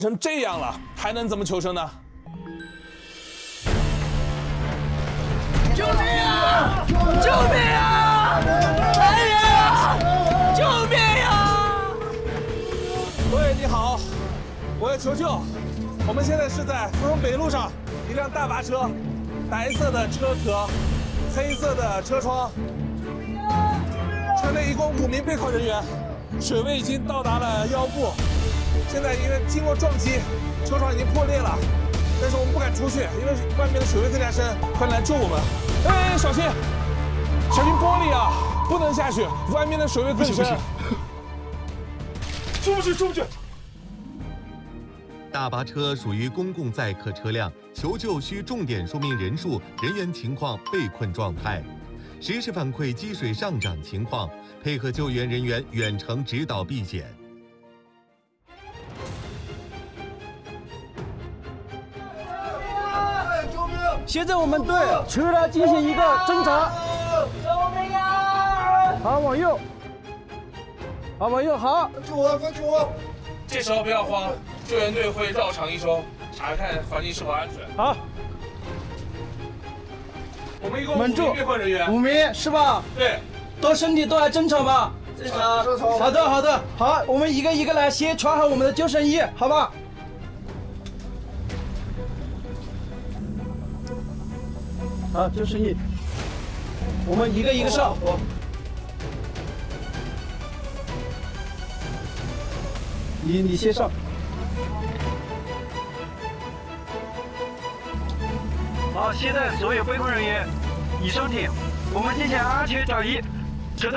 成这样了，还能怎么求生呢？ 救命啊！救命啊！来人啊！救命啊！ 喂，你好，我要求救。我们现在是在芙蓉北路上，一辆大巴车，白色的车壳，黑色的车窗，车内一共5名备考人员，水位已经到达了腰部。现在因为经过撞击，车窗已经破裂了，但是我们不敢出去，因为外面的水位更加深。快来救我们！哎，小心，小心玻璃啊，不能下去，外面的水位更深。 出不去，出不去！ 大巴车属于公共载客车辆，求救需重点说明人数、人员情况、被困状态，实时反馈积水上涨情况，配合救援人员远程指导避险。 现在我们对车辆进行一个侦查。 救命啊！ 好，往右。好，往右，好。 救我，快救我！ 这时候不要慌，救援队会绕场一周，查看环境是否安全。 好。 我们一共5名被困人员。 5名是吧？ 对。 都身体都还正常吧？ 正常。 好的，好的，好，我们一个一个来，先穿好我们的救生衣，好吧？好，救生衣，我们一个一个上。你先上。 好，现在所有被困人员已上艇，我们进行安全转移，撤退。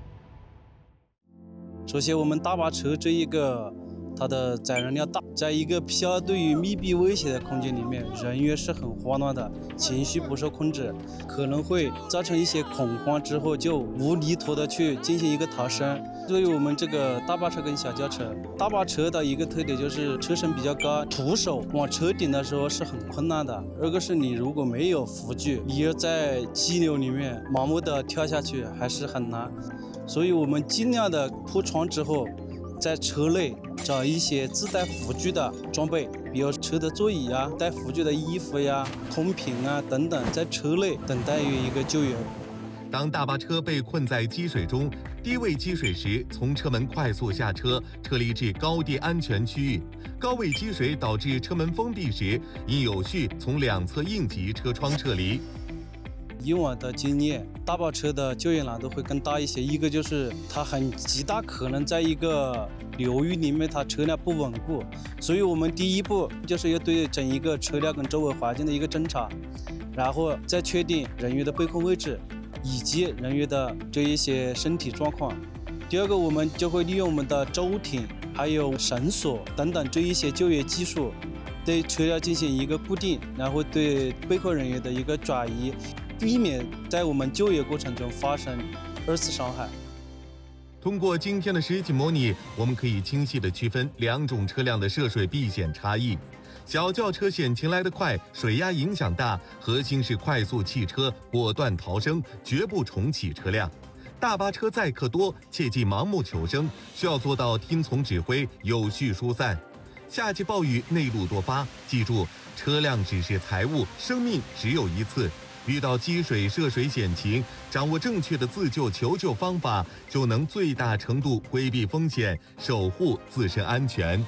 首先，我们大巴车这一个它的载人量大，在一个相对于密闭危险的空间里面，人员是很慌乱的，情绪不受控制，可能会造成一些恐慌，之后就无厘头的去进行一个逃生。所以我们这个大巴车跟小轿车，大巴车的一个特点就是车身比较高，徒手往车顶的时候是很困难的。二个是你如果没有扶具，你要在激流里面盲目的跳下去还是很难。所以我们尽量的铺床之后，在车内找一些自带辅具的装备，比如车的座椅啊、带辅具的衣服呀、空瓶啊等等，在车内等待于一个救援。 当大巴车被困在积水中，低位积水时，从车门快速下车，撤离至高地安全区域；高位积水导致车门封闭时，应有序从两侧应急车窗撤离。 以往的经验，大巴车的救援难度会更大一些。一个就是它很极大可能在一个流域里面，它车辆不稳固，所以我们第一步就是要对整一个车辆跟周围环境的一个侦查，然后再确定人员的被困位置以及人员的这一些身体状况。第二个，我们就会利用我们的舟艇、还有绳索等等这一些救援技术，对车辆进行一个固定，然后对被困人员的一个转移。避免在我们救援过程中发生2次伤害。 通过今天的实际模拟，我们可以清晰地区分2种车辆的涉水避险差异。小轿车险情来得快，水压影响大，核心是快速汽车果断逃生，绝不重启车辆。大巴车载客多，切忌盲目求生，需要做到听从指挥，有序疏散。夏季暴雨内陆多发，记住，车辆只是财物，生命只有一次。遇到积水、涉水险情，掌握正确的自救求救方法，就能最大程度规避风险，守护自身安全。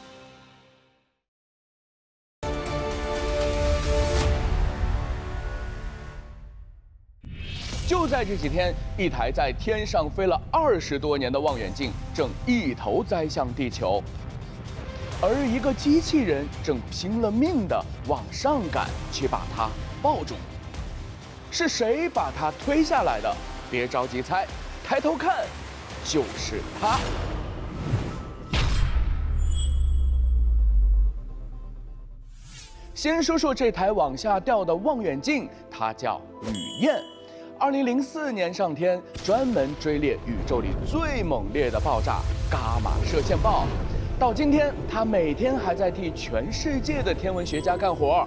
就在这几天，一台在天上飞了20多年的望远镜正一头栽向地球，而一个机器人正拼了命地往上赶，去把它抱住。是谁把它推下来的？别着急猜，抬头看，就是它。先说说这台往下掉的望远镜，它叫雨燕。2004年上天，专门追猎宇宙里最猛烈的爆炸——伽马射线暴。到今天，它每天还在替全世界的天文学家干活。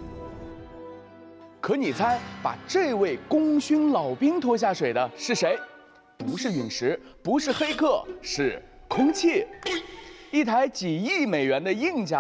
可你猜，把这位功勋老兵拖下水的是谁？不是陨石，不是黑客，是空气。 一台几亿美元的硬家